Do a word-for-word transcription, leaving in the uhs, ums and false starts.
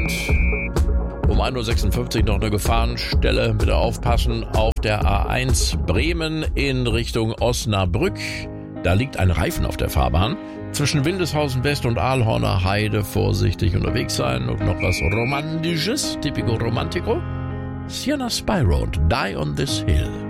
Moment. Um ein Uhr sechsundfünfzig noch eine Gefahrenstelle. Bitte aufpassen auf der A eins Bremen in Richtung Osnabrück. Da liegt ein Reifen auf der Fahrbahn. Zwischen Wildeshausen West und Aalhorner Heide vorsichtig unterwegs sein. Und noch was Romantisches, typico romantico. Sienna Spyro und Die on This Hill.